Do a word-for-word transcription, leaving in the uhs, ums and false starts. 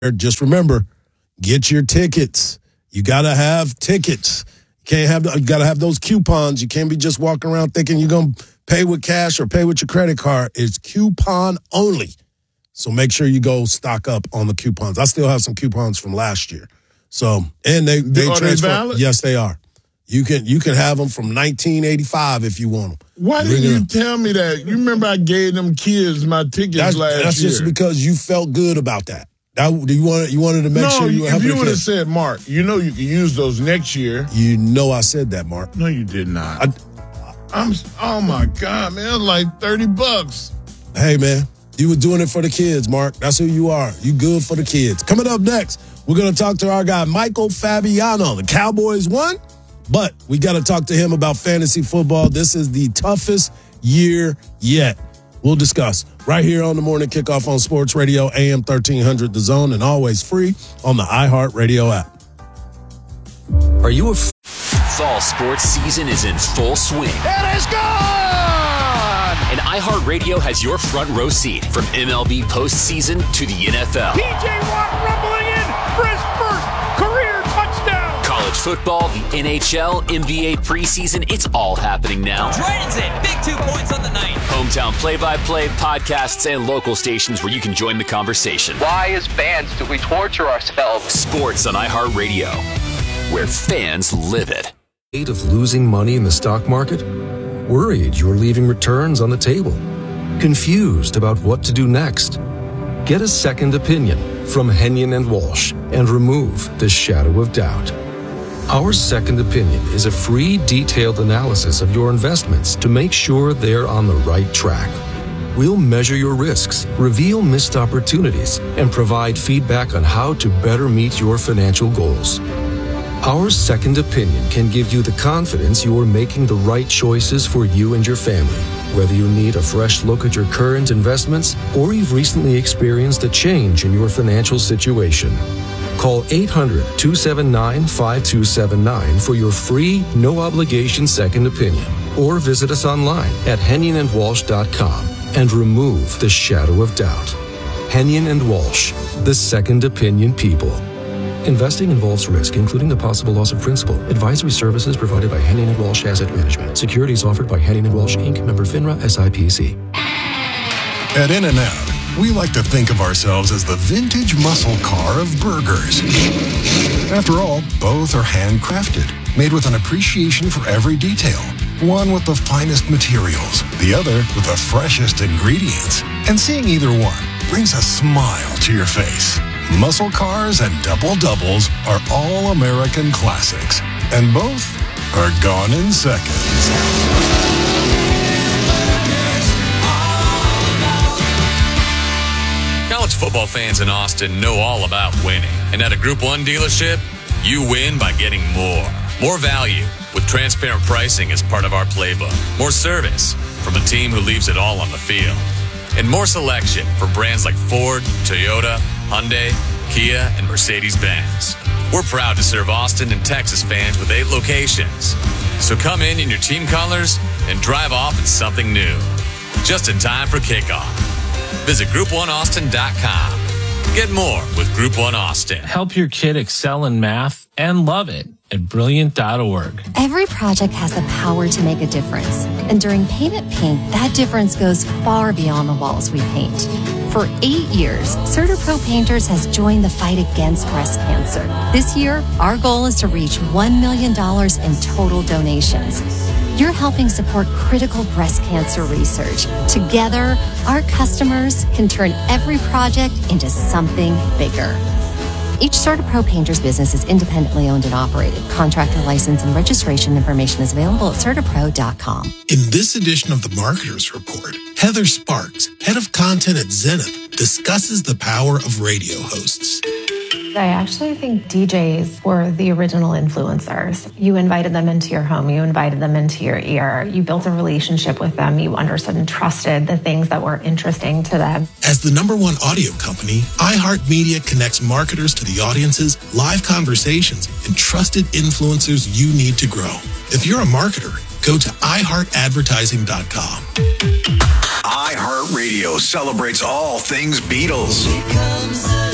Just remember, get your tickets. You got to have tickets. You can't have, you got to have those coupons. You can't be just walking around thinking you're going to pay with cash or pay with your credit card. It's coupon only. So make sure you go stock up on the coupons. I still have some coupons from last year. So, and they, they are transfer. They valid? Yes, they are. You can you can have them from nineteen eighty-five if you want them. Why didn't you tell me that? You remember I gave them kids my tickets that's, last that's year. That's just because you felt good about that. That you wanted you wanted to make no, sure you were if helping. you would have said, Mark, you know you can use those next year. You know I said that, Mark. No, you did not. I, I'm. Oh my God, man! It was like thirty bucks. Hey, man, you were doing it for the kids, Mark. That's who you are. You good for the kids. Coming up next, we're gonna talk to our guy Michael Fabiano. The Cowboys won, but we got to talk to him about fantasy football. This is the toughest year yet. We'll discuss right here on the Morning Kickoff on Sports Radio, A M thirteen hundred The Zone, and always free on the iHeartRadio app. Are you a f- fall sports season is in full swing? It is gone! And iHeartRadio has your front row seat from M L B postseason to the N F L. T J Watt rumbling in for his first career touchdown. College football, the N H L, N B A preseason, it's all happening now. Dragons in, big two points on the night. Hometown play-by-play, podcasts, and local stations where you can join the conversation. Why, as fans, do we torture ourselves? Sports on iHeartRadio, where fans live it. Of losing money in the stock market? Worried you're leaving returns on the table? Confused about what to do next? Get a second opinion from Henyon and Walsh and remove the shadow of doubt. Our second opinion is a free, detailed analysis of your investments to make sure they're on the right track. We'll measure your risks, reveal missed opportunities, and provide feedback on how to better meet your financial goals. Our second opinion can give you the confidence you are making the right choices for you and your family, whether you need a fresh look at your current investments or you've recently experienced a change in your financial situation. Call eight hundred, two seven nine, five two seven nine for your free, no-obligation second opinion, or visit us online at henyon and walsh dot com and remove the shadow of doubt. Henyon and Walsh, the second opinion people. Investing involves risk, including the possible loss of principal. Advisory services provided by Henyon and Walsh Asset Management. Securities offered by Henyon and Walsh, Incorporated. Member FINRA, S I P C. At In-N-Out, we like to think of ourselves as the vintage muscle car of burgers. After all, both are handcrafted, made with an appreciation for every detail. One with the finest materials, the other with the freshest ingredients. And seeing either one brings a smile to your face. Muscle cars and double doubles are all American classics, and both are gone in seconds. College football fans in Austin know all about winning. And at a Group one dealership, you win by getting more. More value with transparent pricing as part of our playbook. More service from a team who leaves it all on the field. And more selection from brands like Ford, Toyota, Hyundai, Kia, and Mercedes-Benz. We're proud to serve Austin and Texas fans with eight locations. So come in in your team colors and drive off in something new. Just in time for kickoff. Visit group one austin dot com. Get more with Group one Austin. Help your kid excel in math and love it at brilliant dot org. Every project has the power to make a difference. And during Paint It Pink, that difference goes far beyond the walls we paint. For eight years, CertaPro Painters has joined the fight against breast cancer. This year, our goal is to reach one million dollars in total donations. You're helping support critical breast cancer research. Together, our customers can turn every project into something bigger. Each CertaPro Painters business is independently owned and operated. Contractor license and registration information is available at certapro dot com. In this edition of the Marketers Report, Heather Sparks, head of content at Zenith, discusses the power of radio hosts. I actually think D Js were the original influencers. You invited them into your home. You invited them into your ear. You built a relationship with them. You understood and trusted the things that were interesting to them. As the number one audio company, iHeartMedia connects marketers to the audiences, live conversations, and trusted influencers you need to grow. If you're a marketer, go to i heart advertising dot com. iHeartRadio celebrates all things Beatles.